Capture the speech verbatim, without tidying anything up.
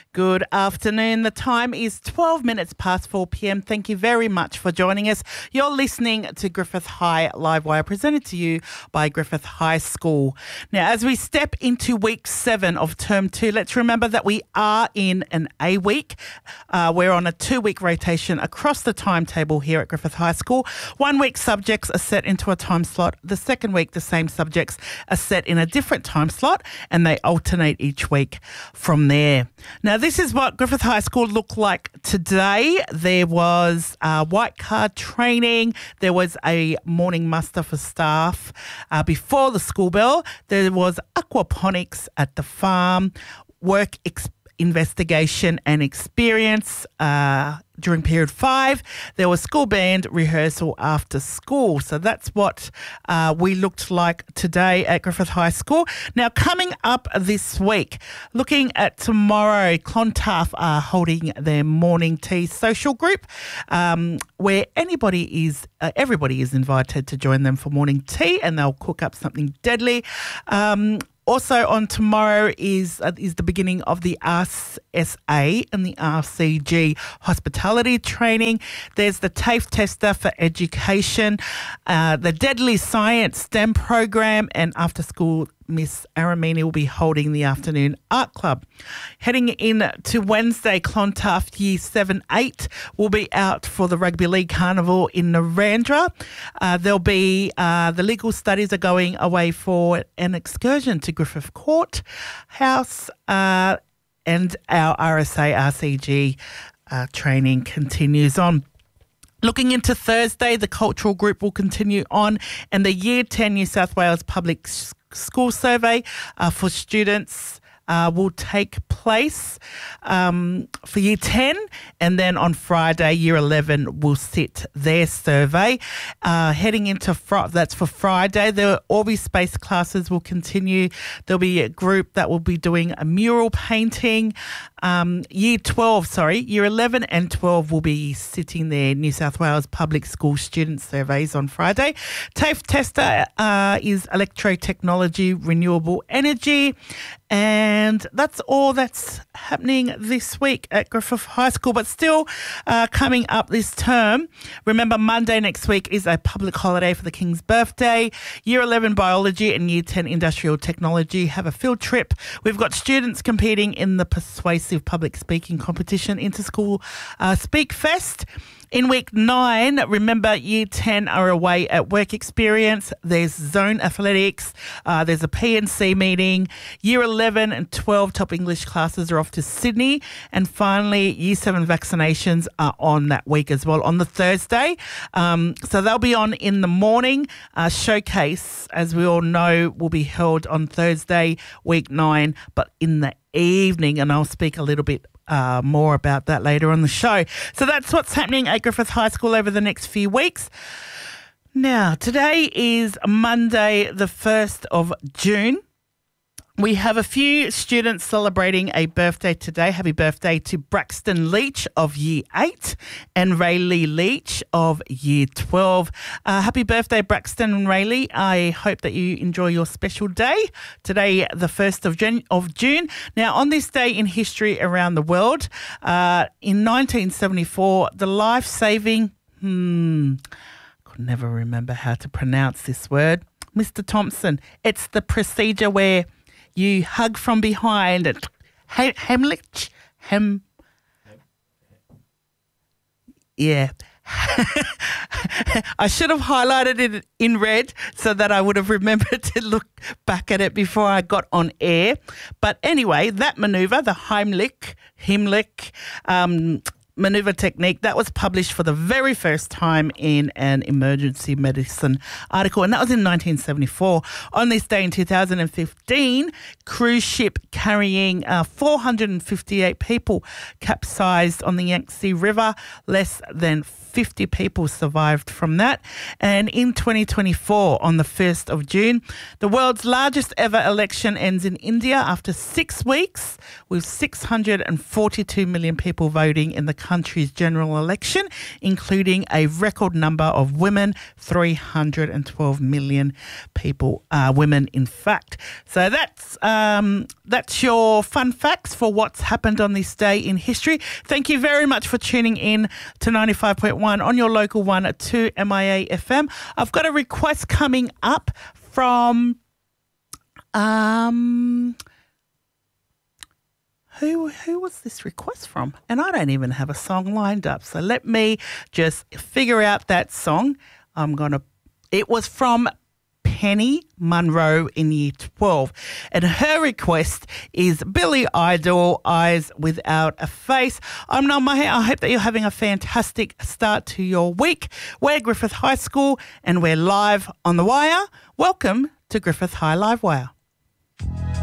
Good afternoon. The time is twelve minutes past four p.m. Thank you very much for joining us. You're listening to Griffith High Livewire, presented to you by Griffith High School. Now, as we step into week seven of term two, let's remember that we are in an A week. Uh, we're on a two-week rotation across the timetable here at Griffith High School. One week subjects are set into a time slot. The second week, the same subjects are set in a different time slot, and they alternate each week from there. Now, this is what Griffith High School looked like today. There was uh, white card training. There was a morning muster for staff uh, before the school bell. There was aquaponics at the farm, work experience. Investigation and experience uh, during period five. There was school band rehearsal after school. So that's what uh, we looked like today at Griffith High School. Now, coming up this week, looking at tomorrow, Clontarf are holding their morning tea social group um, where anybody is, uh, everybody is invited to join them for morning tea, and they'll cook up something deadly. Um, Also on tomorrow is uh, is the beginning of the R S A and the R C G hospitality training. There's the TAFE tester for education, uh, the Deadly Science STEM program, and after school, Miss Aramini will be holding the afternoon art club. Heading in to Wednesday, Clontarf Year seven eight will be out for the Rugby League Carnival in Narrandera. Uh, there'll be, uh, the legal studies are going away for an excursion to Griffith Court House, uh, and our R S A R C G uh, training continues on. Looking into Thursday, the cultural group will continue on, and the Year ten New South Wales Public School Survey uh, for students uh, will take place um, for Year ten, and then on Friday, Year eleven will sit their survey. Uh, heading into fr- that's for Friday, the Orby Space classes will continue. There'll be a group that will be doing a mural painting. Um, year twelve, sorry, Year eleven and twelve will be sitting their New South Wales Public School Student Surveys on Friday. TAFE tester uh, is electrotechnology, renewable energy. And that's all that's happening this week at Griffith High School. But still uh, coming up this term, remember Monday next week is a public holiday for the King's birthday. Year eleven Biology and Year ten Industrial Technology have a field trip. We've got students competing in the Persuasive Public Speaking Competition Inter-School uh, Speak Fest. In week nine, remember Year ten are away at work experience. There's zone athletics. Uh, there's a P and C meeting. Year eleven and twelve top English classes are off to Sydney. And finally, Year seven vaccinations are on that week as well on the Thursday. Um, so they'll be on in the morning. Uh, showcase, as we all know, will be held on Thursday, week nine, but in the evening. And I'll speak a little bit Uh, more about that later on the show. So that's what's happening at Griffith High School over the next few weeks. Now, today is Monday, the first of June. We have a few students celebrating a birthday today. Happy birthday to Braxton Leach of Year eight and Rayleigh Leach of Year twelve. Uh, happy birthday, Braxton and Rayleigh. I hope that you enjoy your special day. Today, the first of June. Now, on this day in history around the world, uh, in nineteen seventy-four, the life-saving, hmm, could never remember how to pronounce this word. Mister Thompson, it's the procedure where you hug from behind it. Heimlich? Hem. Yeah. I should have highlighted it in red so that I would have remembered to look back at it before I got on air. But anyway, that manoeuvre, the Heimlich, Heimlich, um, manoeuvre technique, that was published for the very first time in an emergency medicine article, and that was in nineteen seventy-four. On this day in two thousand fifteen, cruise ship carrying uh, four hundred fifty-eight people capsized on the Yangtze River. Less than fifty people survived from that. And in twenty twenty-four, on the first of June, the world's largest ever election ends in India after six weeks with six hundred forty-two million people voting in the country's general election, including a record number of women, three hundred twelve million people are women, in fact. So that's um, that's your fun facts for what's happened on this day in history. Thank you very much for tuning in to ninety-five point one on your local one to M I A F M. I've got a request coming up from um who who was this request from? And I don't even have a song lined up. So let me just figure out that song. I'm gonna it was from Penny Munro in year twelve, and her request is Billy Idol, Eyes Without a Face. I'm Norma. I hope that you're having a fantastic start to your week. We're Griffith High School and we're live on the wire. Welcome to Griffith High Live Wire.